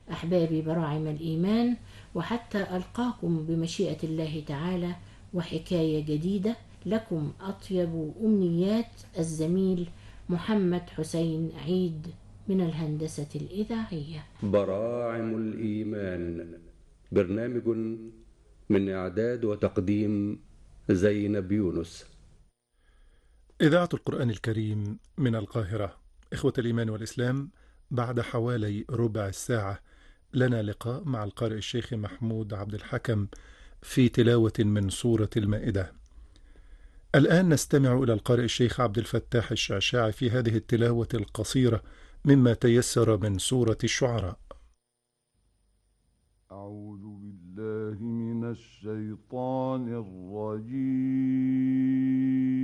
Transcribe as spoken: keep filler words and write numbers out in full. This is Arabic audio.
أحبابي براعم الإيمان، وحتى ألقاكم بمشيئة الله تعالى وحكاية جديدة. لكم أطيب أمنيات الزميل محمد حسين عيد من الهندسة الإذاعية. براعم الإيمان، برنامج من إعداد وتقديم زينب يونس. إذاعة القرآن الكريم من القاهرة. إخوة الإيمان والإسلام، بعد حوالي ربع الساعة لنا لقاء مع القارئ الشيخ محمود عبد الحكم في تلاوة من سورة المائدة. الآن نستمع إلى القارئ الشيخ عبد الفتاح الشعشاعي في هذه التلاوة القصيرة مما تيسر من سورة الشعراء. أعوذ بالله. بالله من الشيطان الرجيم. بسم الله الرحمن الرحيم. ألف لام ميم. غلبت الروم في أدنى الأرض وهم من بعد غلبهم سيغلبون في أدناها. وما كان الله ليطلعكم على الغيب ولكن الله يجتبي من يشاء. وما كان الله ليذركم على ما أنتم عليه حتى يطلع الفجر الآخر. إن الله بما تعملون بصير. أعوذ بالله من الشيطان الرجيم.